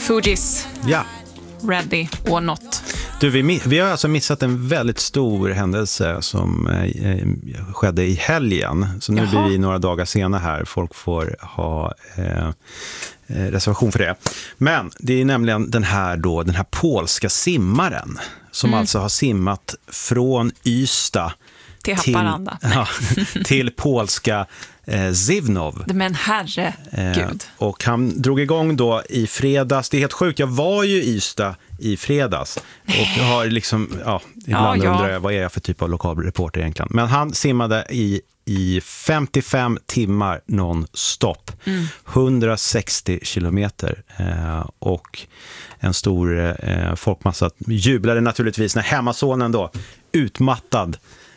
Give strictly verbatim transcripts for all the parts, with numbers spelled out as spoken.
Fugees. Ja. Ready or not. Du, vi, vi har alltså missat en väldigt stor händelse som eh, skedde i helgen. Så nu Jaha. blir vi några dagar senare här. Folk får ha eh, reservation för det. Men det är nämligen den här, då, den här polska simmaren som Mm. alltså har simmat från Ystad Till Haparanda. Till, ja, till polska eh, Zivnov. Men herregud. Eh, och han drog igång då i fredags. Det är helt sjukt. Jag var ju i Ystad i fredags. Och jag har liksom, ja, ibland Ja, ja. undrar jag vad är jag för typ av lokalreporter egentligen. Men han simmade i, i femtiofem timmar non-stop. Mm. hundrasextio kilometer. Eh, och en stor eh, folkmassa jublade naturligtvis när hemmasonen då, utmattad,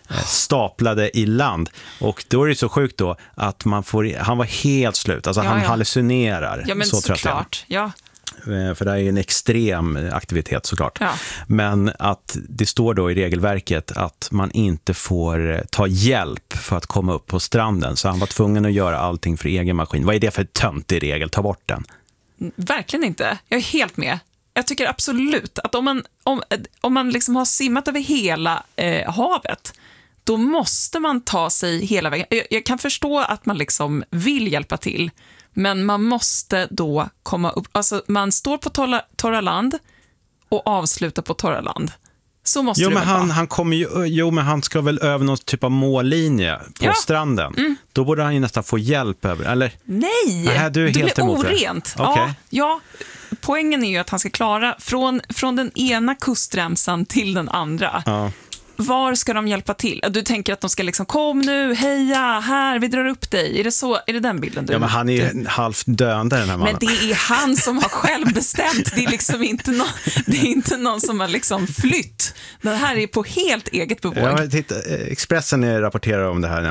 staplade i land. Och då är det så sjukt då att man får, han var helt slut. Alltså Ja, han ja. hallucinerar. Ja, men så trött är han. såklart. Ja. För det är ju en extrem aktivitet såklart. Ja. Men att det står då i regelverket att man inte får ta hjälp för att komma upp på stranden. Så han var tvungen att göra allting för egen maskin. Vad är det för töntig regel? Ta bort den. Verkligen inte. Jag är helt med. Jag tycker absolut att om man, om, om man liksom har simmat över hela eh, havet, då måste man ta sig hela vägen. Jag, jag kan förstå att man liksom vill hjälpa till, men man måste då komma upp. Alltså man står på torra, torra land och avslutar på torra land. Så måste Jo, det men vara. han, han kommer ju, jo, men han ska väl över någon typ av mållinje på Ja. stranden. Mm. Då borde han ju nästan få hjälp över, eller? Nej, Nej, du är det helt blir emot det. orent. Okej. Ja, ja, poängen är ju att han ska klara från, från den ena kustremsan till den andra. Ja. Var ska de hjälpa till? Du tänker att de ska liksom, kom nu, heja, här, vi drar upp dig. Är det så? Är det den bilden du? Ja, men han är ju halvt döende, den här mannen. Men det är han som har själv bestämt. Det är liksom inte någon, det är inte någon som har liksom flytt. Det här är på helt eget bevåg. Ja, titta, Expressen rapporterar om det här.